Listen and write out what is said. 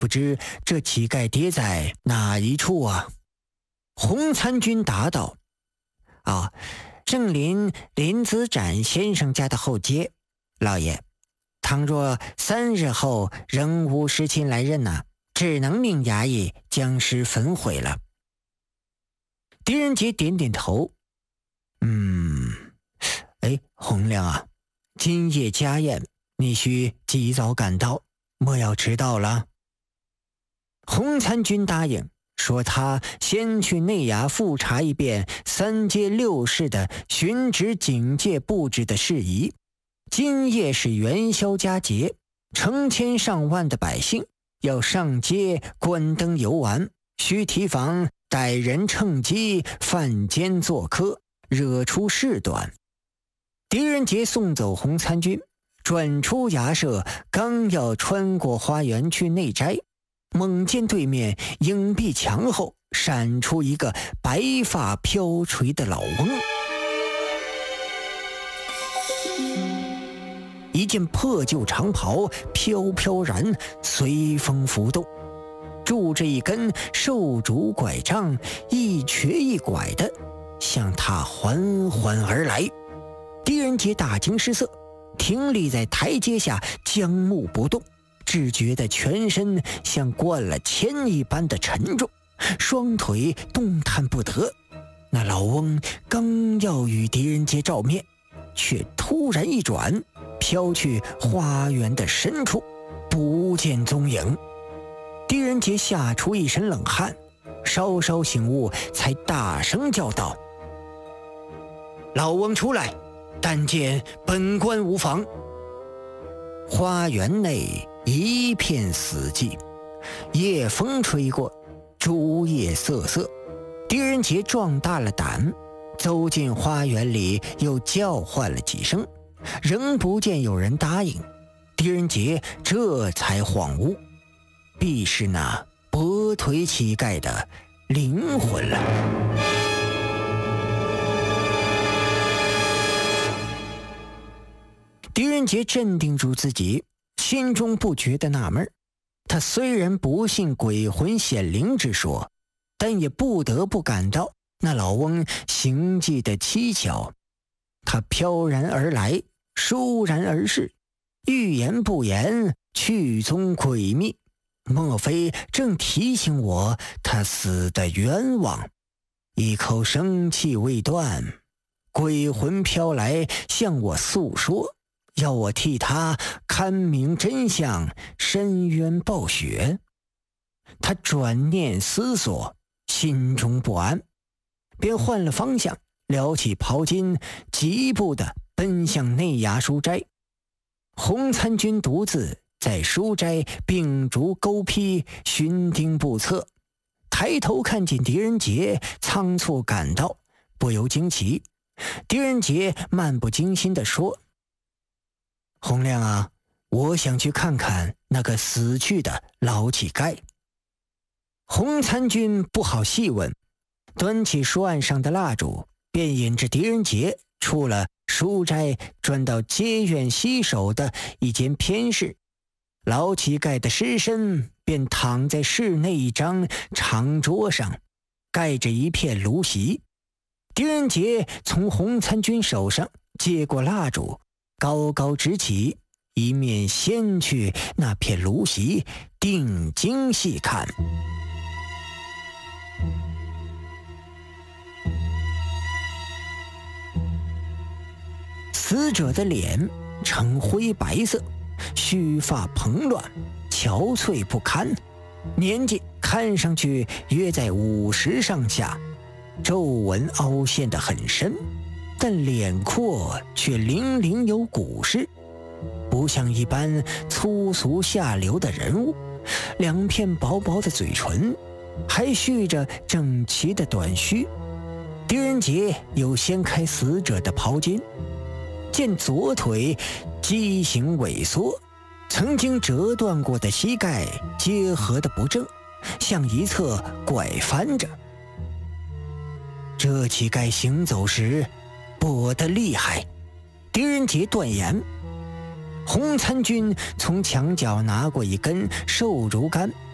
不知这乞丐跌在哪一处啊？”洪参军答道：“正临林子展先生家的后街，老爷。倘若3日后仍无尸亲来认呐，只能命衙役将尸焚毁了。”狄仁杰点点头：“洪亮啊，今夜家宴，你需及早赶到，莫要迟到了。”洪参军答应，说他先去内衙复查一遍3街6市的巡职警戒布置的事宜。今夜是元宵佳节，成千上万的百姓要上街观灯游玩，需提防歹人趁机犯奸作科，惹出事端。狄仁杰送走洪参军，转出衙舍，刚要穿过花园去内斋，猛见对面影壁墙后闪出一个白发飘垂的老翁，一件破旧长袍飘飘然随风浮动，拄着一根瘦竹拐杖，一瘸一拐的向他缓缓而来。狄仁杰大惊失色，停立在台阶下，僵木不动，只觉得全身像灌了铅一般的沉重，双腿动弹不得。那老翁刚要与狄仁杰照面，却突然一转，飘去花园的深处，不见踪影。狄仁杰吓出一身冷汗，稍稍醒悟，才大声叫道：“老翁出来，但见本官无妨。”花园内一片死寂，夜风吹过，竹叶瑟瑟。狄仁杰壮大了胆，走进花园里，又叫唤了几声，仍不见有人答应。狄仁杰这才恍悟，必是那跛腿乞丐的灵魂了。狄仁杰镇定住自己，心中不觉得纳闷。他虽然不信鬼魂显灵之说，但也不得不感到那老翁行迹的蹊跷。他飘然而来，倏然而逝，欲言不言，去踪诡秘，莫非正提醒我他死的冤枉？一口生气未断，鬼魂飘来向我诉说，要我替他勘明真相，伸冤报雪。他转念思索，心中不安，便换了方向，撩起袍襟，疾步地奔向内衙书斋。洪参军独自在书斋秉烛钩劈，寻钉布测，抬头看见狄仁杰仓促赶到，不由惊奇。狄仁杰漫不经心地说：“洪亮啊，我想去看看那个死去的老乞丐。”洪参军不好细问，端起书案上的蜡烛，便引着狄仁杰出了书斋，转到街院西首的一间偏室。老乞丐的尸身便躺在室内一张长桌上，盖着一片芦席。狄仁杰从洪参军手上接过蜡烛，高高执起，一面掀去那片芦席，定睛细看。死者的脸呈灰白色，须发蓬乱，憔悴不堪，年纪看上去约在50上下，皱纹凹陷得很深，但脸廓却凌凌有古势，不像一般粗俗下流的人物。两片薄薄的嘴唇，还蓄着整齐的短须。狄仁杰又掀开死者的袍襟，见左腿畸形萎缩，曾经折断过的膝盖结合的不正，向一侧拐翻着。这乞丐行走时跛得厉害，狄仁杰断言。洪参军从墙角拿过一根瘦竹竿，